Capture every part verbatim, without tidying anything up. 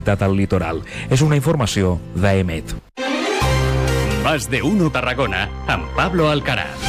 al litoral. És una informació d'A E M E T. Más de Uno Tarragona, amb Pablo Alcaraz.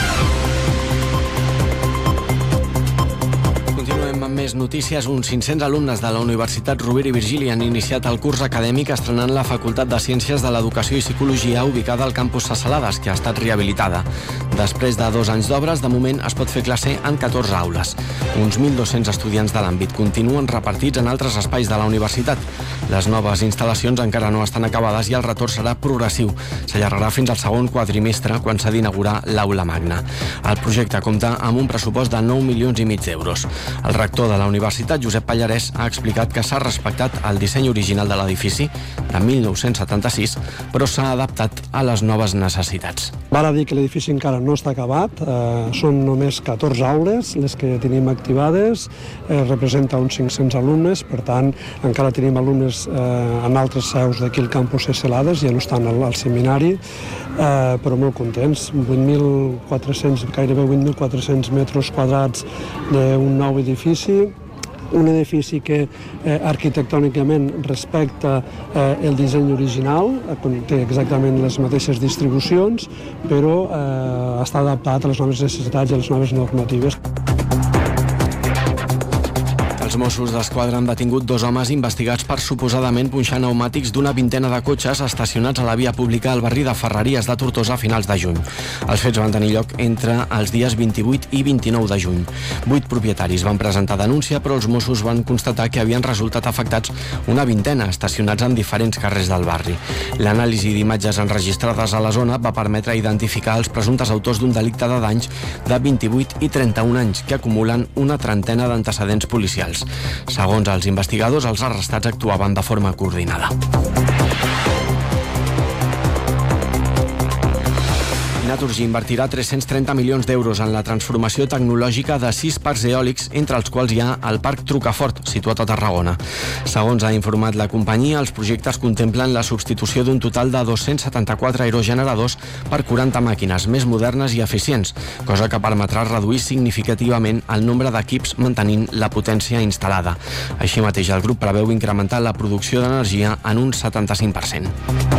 Continuem amb més notícies. Uns cinc-cents alumnes de la Universitat Rovira i Virgili han iniciat el curs acadèmic estrenant la Facultat de Ciències de l'Educació i Psicologia ubicada al campus Ses Salades, que ha estat rehabilitada. Després de dos anys d'obres, de moment es pot fer classe en catorze aules. Uns mil dos-cents estudiants de l'àmbit continuen repartits en altres espais de la universitat. Les noves instal·lacions encara no estan acabades i el retorn serà progressiu. S'allargarà fins al segon quadrimestre, quan s'ha d'inaugurar l'aula magna. El projecte compta amb un pressupost de nou milions i mig d'euros. El rector de la universitat, Josep Pallarès, ha explicat que s'ha respectat el disseny original de l'edifici de mil nou-cents setanta-sis, però s'ha adaptat a les noves necessitats. Val a dir que l'edifici encara no està acabat, eh, són només catorze aules les que tenim activades, eh, representa uns cinc-cents alumnes, per tant, encara tenim alumnes eh, en altres seus d'aquí al campus Ses Salades, ja no estan al, al seminari, eh, però molt contents. vuit mil quatre-cents, gairebé vuit mil quatre-cents metres quadrats d'un nou edifici, un edifici que eh, arquitectònicament respecta eh, el disseny original, eh, té exactament les mateixes distribucions, però eh, està adaptat a les noves necessitats i a les noves normatives. Els Mossos d'Esquadra han detingut dos homes investigats per suposadament punxar pneumàtics d'una vintena de cotxes estacionats a la via pública al barri de Ferreries de Tortosa a finals de juny. Els fets van tenir lloc entre els dies vint-i-vuit i vint-i-nou de juny. Vuit propietaris van presentar denúncia, però els Mossos van constatar que havien resultat afectats una vintena estacionats en diferents carrers del barri. L'anàlisi d'imatges enregistrades a la zona va permetre identificar els presumptes autors d'un delicte de danys de vint-i-vuit i trenta-un anys que acumulen una trentena d'antecedents policials. Segons els investigadors, els arrestats actuaven de forma coordinada. Naturgy invertirà tres-cents trenta milions d'euros en la transformació tecnològica de sis parcs eòlics, entre els quals hi ha el Parc Trucafort, situat a Tarragona. Segons ha informat la companyia, els projectes contemplen la substitució d'un total de dos-cents setanta-quatre aerogeneradors per quaranta màquines més modernes i eficients, cosa que permetrà reduir significativament el nombre d'equips mantenint la potència instal·lada. Així mateix, el grup preveu incrementar la producció d'energia en un setanta-cinc per cent.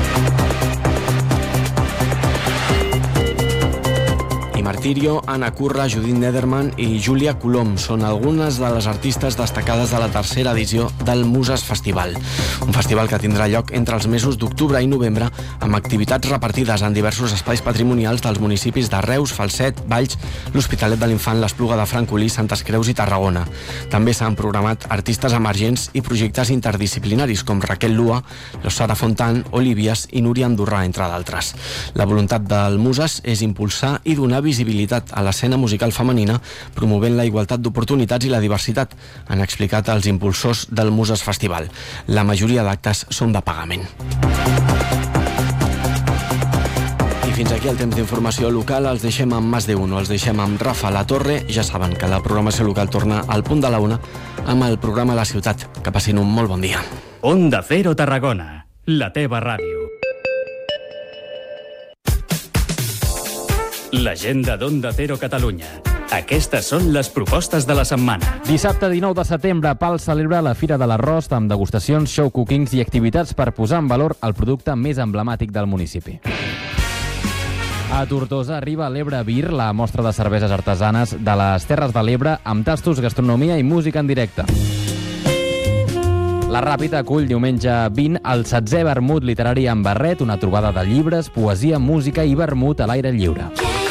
Martirio, Anna Curra, Judith Nederman i Júlia Colom són algunes de les artistes destacades de la tercera edició del Muses Festival. Un festival que tindrà lloc entre els mesos d'octubre i novembre amb activitats repartides en diversos espais patrimonials dels municipis de Reus, Falset, Valls, l'Hospitalet de l'Infant, l'Espluga de Francolí, Santes Creus i Tarragona. També s'han programat artistes emergents i projectes interdisciplinaris com Raquel Lua, Sara Fontan, Olívies i Núria Andorrà, entre d'altres. La voluntat del Muses és impulsar i donar visibilitat a l'escena musical femenina, promovent la igualtat d'oportunitats i la diversitat, han explicat els impulsors del Muses Festival. La majoria d'actes són de pagament. I fins aquí el temps d'informació local. Els deixem amb Más de Uno, els deixem amb Rafa La Torre. Ja saben que la programació local torna al punt de la una amb el programa La Ciutat. Que passin un molt bon dia. Onda Cero Tarragona, la teva ràdio. L'agenda d'Onda Cero Catalunya. Aquestes són les propostes de la setmana. Dissabte dinou de setembre, Pal celebra la Fira de l'Arròs amb degustacions, show cookings i activitats per posar en valor el producte més emblemàtic del municipi. A Tortosa arriba l'Ebre Beer, la mostra de cerveses artesanes de les Terres de l'Ebre, amb tastos, gastronomia i música en directe. La Ràpita acull diumenge vint el setzè vermut literari en barret, una trobada de llibres, poesia, música i vermut a l'aire lliure.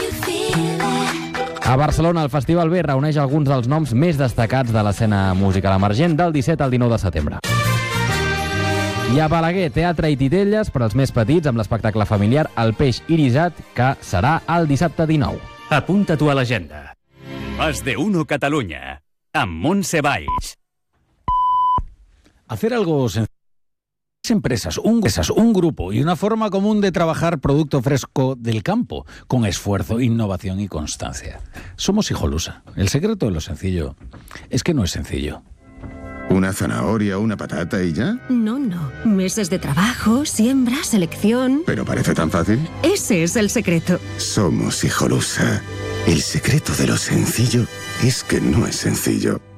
A Barcelona, el Festival B reuneix alguns dels noms més destacats de l'escena musical emergent del disset al dinou de setembre. I a Balaguer, teatre i titelles per als més petits amb l'espectacle familiar El Peix Irisat, que serà el dissabte dinou. Apunta-t'ho a l'agenda. Más de Uno Catalunya, amb Montse Valls. Hacer algo sencillo. Empresas, un, empresas, un grupo y una forma común de trabajar producto fresco del campo, con esfuerzo, innovación y constancia. Somos Hijolusa. El secreto de lo sencillo es que no es sencillo. ¿Una zanahoria, una patata y ya? No, no. Meses de trabajo, siembra, selección... ¿Pero parece tan fácil? Ese es el secreto. Somos Hijolusa. El secreto de lo sencillo es que no es sencillo.